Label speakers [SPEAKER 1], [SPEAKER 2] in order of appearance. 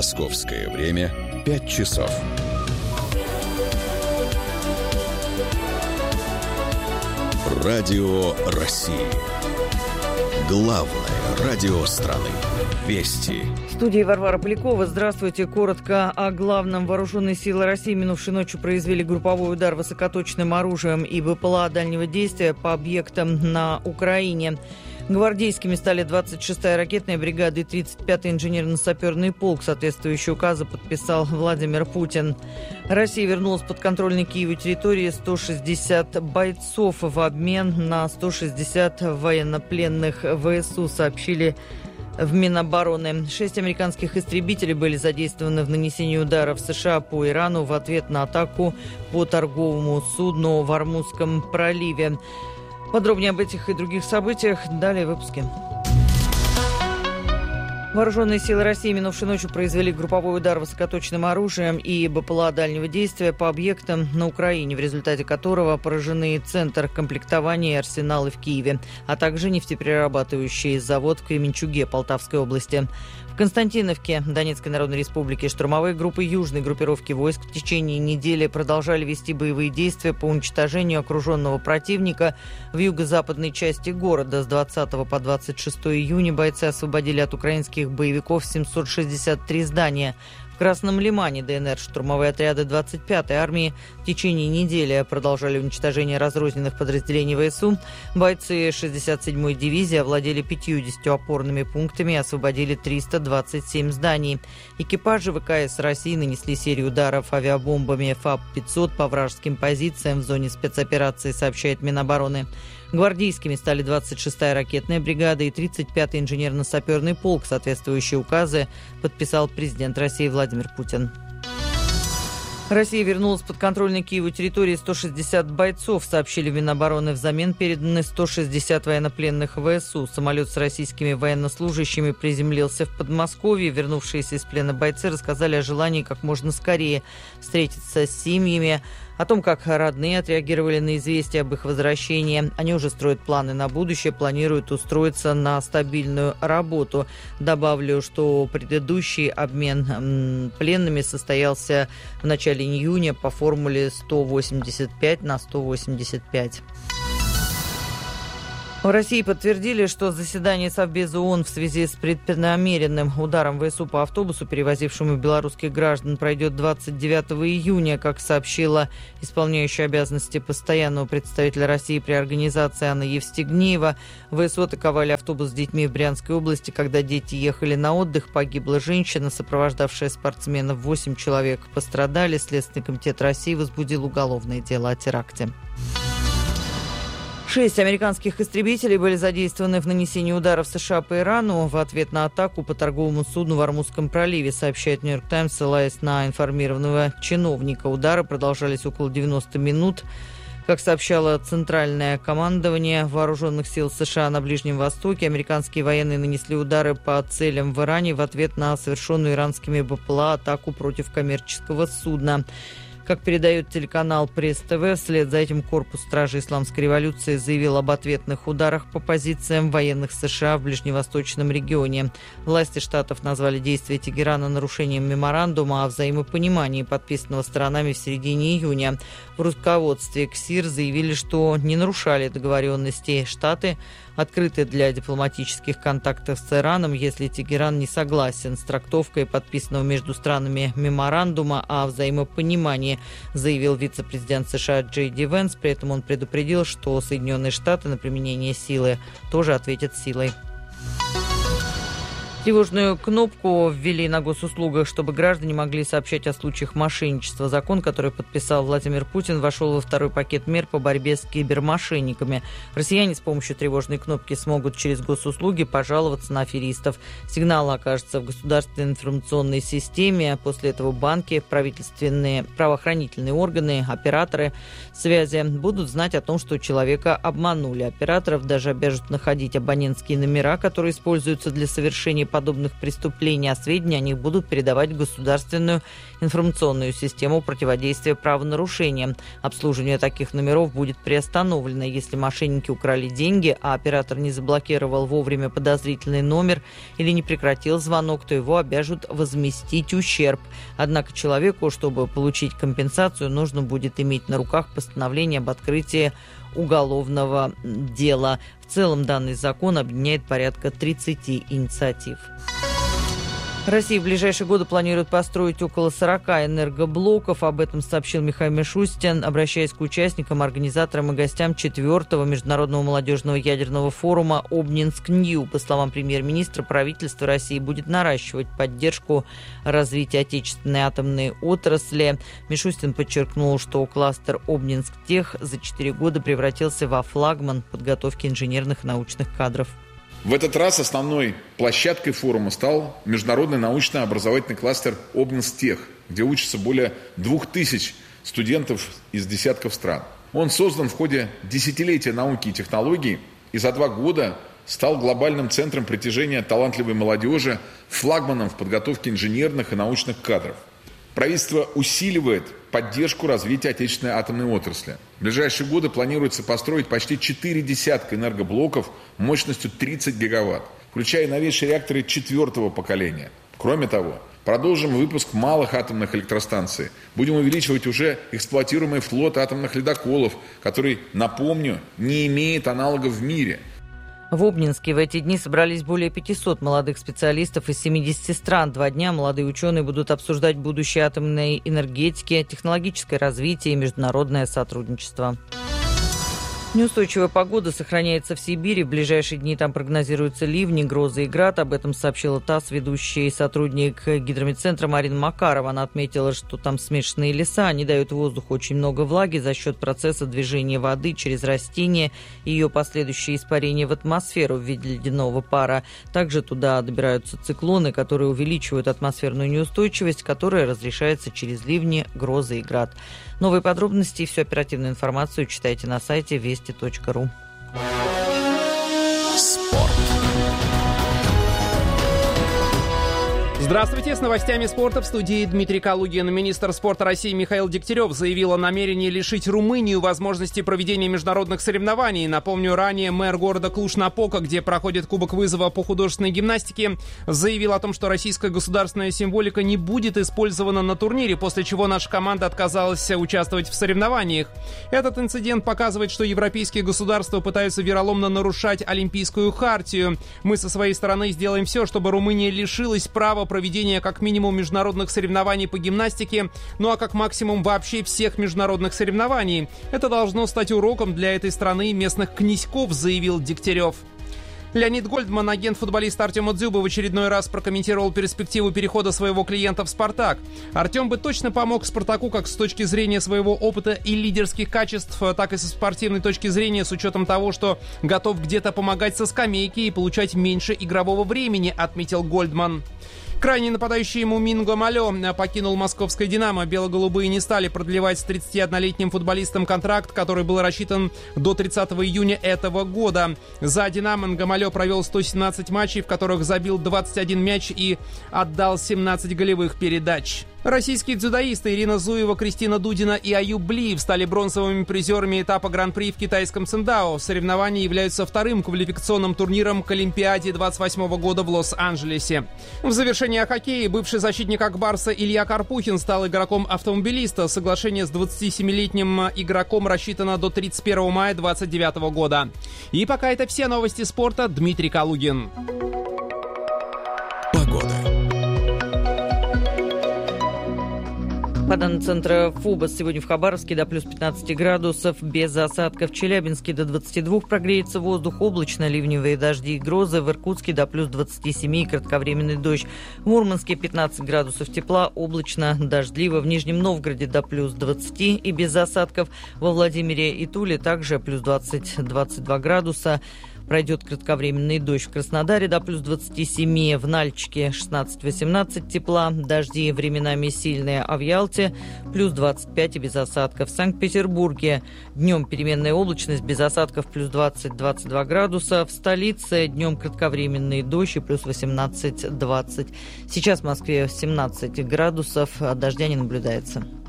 [SPEAKER 1] Московское время 5 часов. Радио России. Главное радио страны. Вести.
[SPEAKER 2] В студии Варвара Полякова. Здравствуйте. Коротко о главном. Вооруженные силы России минувшей ночью произвели групповой удар высокоточным оружием и БПЛА дальнего действия по объектам на Украине. Гвардейскими стали 26-я ракетная бригада и 35-й инженерно-саперный полк. Соответствующие указы подписал Владимир Путин. Россия вернула с подконтрольной Киеву территории 160 бойцов в обмен на 160 военнопленных ВСУ, сообщили в Минобороны. 6 американских истребителей были задействованы в нанесении ударов США по Ирану в ответ на атаку по торговому судну в Ормузском проливе. Подробнее об этих и других событиях далее в выпуске. Вооруженные силы России минувшей ночью произвели групповой удар высокоточным оружием и БПЛА дальнего действия по объектам на Украине, в результате которого поражены центр комплектования и арсеналы в Киеве, а также нефтеперерабатывающий завод в Кременчуге Полтавской области. В Константиновке Донецкой Народной Республики штурмовые группы южной группировки войск в течение недели продолжали вести боевые действия по уничтожению окруженного противника в юго-западной части города. С 20 по 26 июня бойцы освободили от украинских боевиков 763 здания. В Красном Лимане ДНР штурмовые отряды 25-й армии в течение недели продолжали уничтожение разрозненных подразделений ВСУ. Бойцы 67-й дивизии овладели 50 опорными пунктами и освободили 327 зданий. Экипажи ВКС России нанесли серию ударов авиабомбами ФАБ-500 по вражеским позициям в зоне спецоперации, сообщает Минобороны. Гвардейскими стали 26-я ракетная бригада и 35-й инженерно-саперный полк. Соответствующие указы подписал президент России Владимир Путин. Россия вернула с подконтрольной Киеву территории 160 бойцов, сообщили в Минобороны. Взамен переданы 160 военнопленных ВСУ. Самолет с российскими военнослужащими приземлился в Подмосковье. Вернувшиеся из плена бойцы рассказали о желании как можно скорее встретиться с семьями, о том, как родные отреагировали на известие об их возвращении. Они уже строят планы на будущее, планируют устроиться на стабильную работу. Добавлю, что предыдущий обмен пленными состоялся в начале июня по формуле 185/185. В России подтвердили, что заседание Совбеза ООН в связи с преднамеренным ударом ВСУ по автобусу, перевозившему белорусских граждан, пройдет 29 июня, как сообщила исполняющая обязанности постоянного представителя России при организации Анна Евстигнеева. ВСУ атаковали автобус с детьми в Брянской области. Когда дети ехали на отдых, погибла женщина, сопровождавшая спортсменов. 8 человек пострадали. Следственный комитет России возбудил уголовное дело о теракте. 6 американских истребителей были задействованы в нанесении ударов США по Ирану в ответ на атаку по торговому судну в Ормузском проливе, сообщает «Нью-Йорк Таймс», ссылаясь на информированного чиновника. Удары продолжались около 90 минут. Как сообщало Центральное командование Вооруженных сил США на Ближнем Востоке, американские военные нанесли удары по целям в Иране в ответ на совершенную иранскими БПЛА атаку против коммерческого судна. Как передает телеканал Пресс-ТВ, вслед за этим корпус стражи Исламской революции заявил об ответных ударах по позициям военных США в ближневосточном регионе. Власти штатов назвали действия Тегерана нарушением меморандума о взаимопонимании, подписанного сторонами в середине июня. В руководстве КСИР заявили, что не нарушали договоренности. Штаты открыты для дипломатических контактов с Ираном, если Тегеран не согласен с трактовкой подписанного между странами меморандума о взаимопонимании, заявил вице-президент США Джей Ди Венс. При этом он предупредил, что Соединенные Штаты на применение силы тоже ответят силой. Тревожную кнопку ввели на госуслугах, чтобы граждане могли сообщать о случаях мошенничества. Закон, который подписал Владимир Путин, вошел во второй пакет мер по борьбе с кибермошенниками. Россияне с помощью тревожной кнопки смогут через госуслуги пожаловаться на аферистов. Сигнал окажется в государственной информационной системе. После этого банки, правительственные, правоохранительные органы, операторы связи будут знать о том, что человека обманули. Операторов даже обяжут находить абонентские номера, которые используются для совершения подобных преступлений, а сведения о них будут передавать в государственную информационную систему противодействия правонарушениям. Обслуживание таких номеров будет приостановлено. Если мошенники украли деньги, а оператор не заблокировал вовремя подозрительный номер или не прекратил звонок, то его обяжут возместить ущерб. Однако человеку, чтобы получить компенсацию, нужно будет иметь на руках постановление об открытии уголовного дела. В целом данный закон объединяет порядка 30 инициатив. Россия в ближайшие годы планирует построить около 40 энергоблоков. Об этом сообщил Михаил Мишустин, обращаясь к участникам, организаторам и гостям 4-го Международного молодежного ядерного форума «Обнинск-Нью». По словам премьер-министра, правительство России будет наращивать поддержку развития отечественной атомной отрасли. Мишустин подчеркнул, что кластер «Обнинск-Тех» за 4 года превратился во флагман подготовки инженерных и научных кадров.
[SPEAKER 3] В этот раз основной площадкой форума стал международный научно-образовательный кластер «Обнинск-Тех», где учатся более 2000 студентов из десятков стран. Он создан в ходе десятилетия науки и технологий и за 2 года стал глобальным центром притяжения талантливой молодежи, флагманом в подготовке инженерных и научных кадров. Правительство усиливает поддержку развития отечественной атомной отрасли. В ближайшие годы планируется построить почти 4 десятка энергоблоков мощностью 30 гигаватт, включая новейшие реакторы 4-го поколения. Кроме того, продолжим выпуск малых атомных электростанций. Будем увеличивать уже эксплуатируемый флот атомных ледоколов, который, напомню, не имеет аналогов в мире.
[SPEAKER 2] В Обнинске в эти дни собрались более 500 молодых специалистов из 70 стран. 2 дня молодые ученые будут обсуждать будущее атомной энергетики, технологическое развитие и международное сотрудничество. Неустойчивая погода сохраняется в Сибири. В ближайшие дни там прогнозируются ливни, грозы и град. Об этом сообщила ТАСС ведущий сотрудник гидрометцентра Марина Макарова. Она отметила, что там смешанные леса. Они дают воздуху очень много влаги за счет процесса движения воды через растения и ее последующее испарение в атмосферу в виде ледяного пара. Также туда добираются циклоны, которые увеличивают атмосферную неустойчивость, которая разрешается через ливни, грозы и град. Новые подробности и всю оперативную информацию читайте на сайте вести.ру.
[SPEAKER 1] Спорт.
[SPEAKER 4] Здравствуйте, с новостями спорта в студии Дмитрий Калугин. Министр спорта России Михаил Дегтярев заявил о намерении лишить Румынию возможности проведения международных соревнований. Напомню, ранее мэр города Клуж-Напока, где проходит Кубок вызова по художественной гимнастике, заявил о том, что российская государственная символика не будет использована на турнире, после чего наша команда отказалась участвовать в соревнованиях. Этот инцидент показывает, что европейские государства пытаются вероломно нарушать Олимпийскую хартию. Мы со своей стороны сделаем все, чтобы Румыния лишилась права проведения как минимум международных соревнований по гимнастике, ну а как максимум вообще всех международных соревнований. Это должно стать уроком для этой страны и местных князьков, заявил Дегтярев. Леонид Гольдман, агент футболиста Артема Дзюбы, в очередной раз прокомментировал перспективу перехода своего клиента в «Спартак». Артем бы точно помог «Спартаку» как с точки зрения своего опыта и лидерских качеств, так и со спортивной точки зрения, с учетом того, что готов где-то помогать со скамейки и получать меньше игрового времени, отметил Гольдман. Крайний нападающий Мумин Гомалё покинул московское «Динамо». Бело-голубые не стали продлевать с 31-летним футболистом контракт, который был рассчитан до 30 июня этого года. За «Динамо» Гомалё провел 117 матчей, в которых забил 21 мяч и отдал 17 голевых передач. Российские дзюдоисты Ирина Зуева, Кристина Дудина и Аюб Блиев стали бронзовыми призерами этапа Гран-при в китайском Циндао. Соревнования являются вторым квалификационным турниром к Олимпиаде 28 года в Лос-Анджелесе. В завершении о хоккее бывший защитник Акбарса Илья Карпухин стал игроком автомобилиста. Соглашение с 27-летним игроком рассчитано до 31 мая 2029 года. И пока это все новости спорта. Дмитрий Калугин.
[SPEAKER 1] Погода.
[SPEAKER 2] По данным центра ФУБОС, сегодня в Хабаровске до плюс 15 градусов, без осадков. В Челябинске до 22 прогреется воздух, облачно, ливневые дожди и грозы. В Иркутске до плюс 27 и кратковременный дождь. В Мурманске 15 градусов тепла, облачно, дождливо. В Нижнем Новгороде до плюс 20 и без осадков. Во Владимире и Туле также плюс 20-22 градуса. Пройдет кратковременный дождь в Краснодаре до плюс 27, в Нальчике 16-18 тепла, дожди временами сильные, а в Ялте плюс 25 и без осадков. В Санкт-Петербурге днем переменная облачность, без осадков плюс 20-22 градуса. В столице днем кратковременный дождь и плюс 18-20. Сейчас в Москве 17 градусов, дождя не наблюдается.